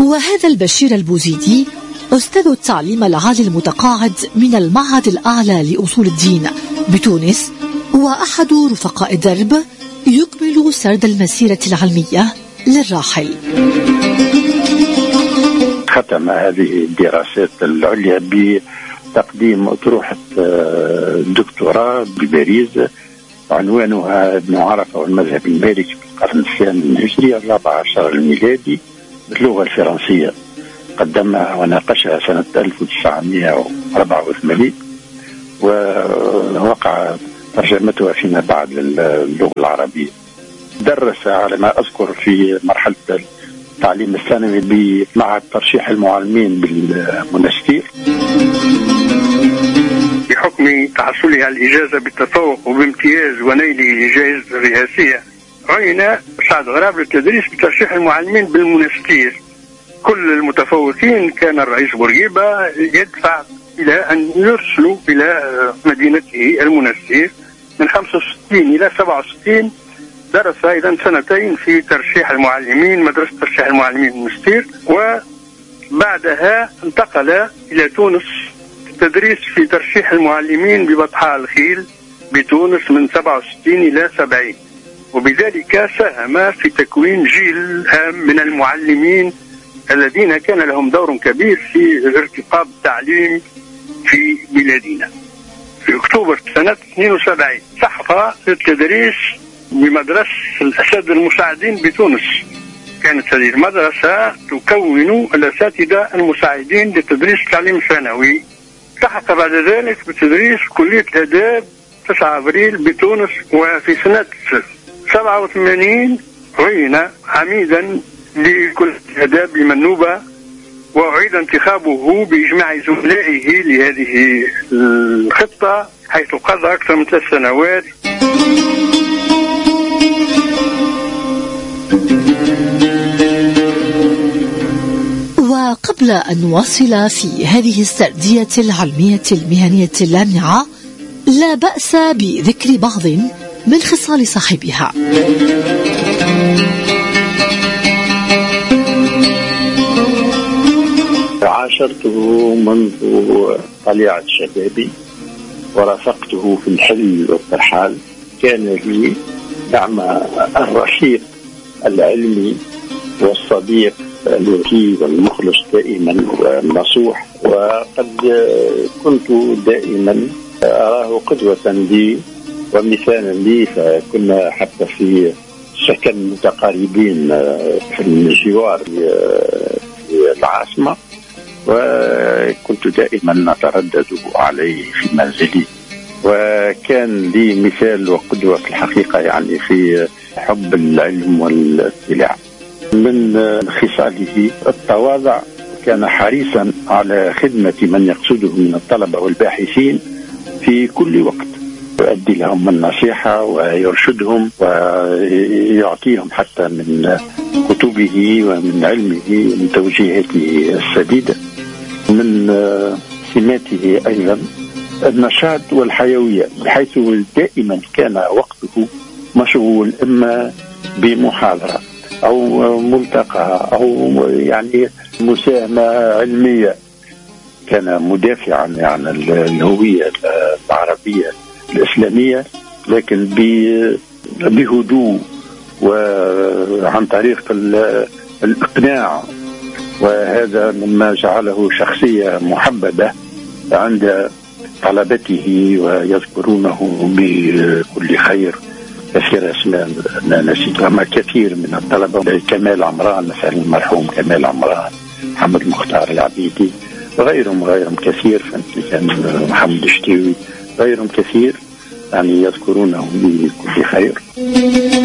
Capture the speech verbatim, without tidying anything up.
وهذا البشير البوزيدي أستاذ التعليم العالي المتقاعد من المعهد الأعلى لأصول الدين بتونس، وأحد رفقاء الدرب، يكمل سرد المسيرة العلمية للراحل. ختم هذه الدراسات العليا بتقديم أطروحة دكتوراه بباريس عنوانها ابن عرفة والمذهب المالكي في القرن الثامن الهجري الرابع عشر الميلادي باللغة الفرنسية. قدمها وناقشها سنة ألف وتسعمائة وأربعة وثمانين، ووقع ترجمتها فيما بعد للغة العربية. درس على ما أذكر في مرحلة التعليم الثانوي بمعهد ترشيح المعلمين بالمنستير. بحكم تحصله على الإجازة بالتفوق وبامتياز ونيله جائزة رئاسية، عين سعد غراب للتدريس بترشيح المعلمين بالمنستير. كل المتفوقين كان الرئيس بورقيبة يدفع إلى أن يرسلوا إلى مدينته المنستير. من خمسة وستين إلى سبعة وستين درس أيضا سنتين في ترشيح المعلمين، مدرسة ترشيح المعلمين المنستير، وبعدها انتقل إلى تونس التدريس في ترشيح المعلمين ببطحاء الخيل بتونس من سبعة وستين إلى سبعين، وبذلك ساهم في تكوين جيل هام من المعلمين الذين كان لهم دور كبير في ارتقاء التعليم في بلادنا. في أكتوبر سنة اثنين وسبعين سحق للتدريس بمدرسة الأساتذة المساعدين بتونس. كانت هذه المدرسة تكون الأساتذة المساعدين لتدريس التعليم الثانوي. سحق بعد ذلك بتدريس كلية الآداب تسعة أبريل بتونس، وفي سنة سبعة وثمانين عين عميدا لكلية الآداب بمنوبة، وأعيد انتخابه بإجماع زملائه لهذه الخطة، حيث قضى أكثر من ثلاث سنوات. وقبل أن نواصل في هذه السردية العلمية المهنية اللامعة، لا بأس بذكر بعض من خصال صاحبها. عاشرته منذ طليعة شبابي ورافقته في الحل والترحال. كان لي دعم الرفيق العلمي والصديق الوفي والمخلص دائما والنصوح، وقد كنت دائما أراه قدوة لي ومثالا لي، فكنا حتى في سكن متقاربين في الجوار في العاصمة، وكنت دائما أتردد عليه في منزلي، وكان لي مثال وقدوة في الحقيقة يعني في حب العلم والاطلاع. من خصاله التواضع، كان حريصا على خدمة من يقصده من الطلبة والباحثين في كل وقت، يؤدي لهم النصيحة ويرشدهم ويعطيهم حتى من كتبه ومن علمه ومن توجيهاته السديدة. من سماته أيضا النشاط والحيوية، بحيث دائما كان وقته مشغول إما بمحاضرة أو ملتقى أو يعني مساهمة علمية. كان مدافعا عن الهوية العربية الإسلامية، لكن بهدوء وعن طريق الإقناع، وهذا مما جعله شخصية محببة عند طلبته ويذكرونه بكل خير. كثير اسماء نسيتها، ما كثير من الطلبة، كمال عمران مثلا، المرحوم كمال عمران، محمد مختار العبيدي، وغيرهم غيرهم كثير، محمد الشتيوي، غيرهم كثير يعني يذكرونه بكل خير.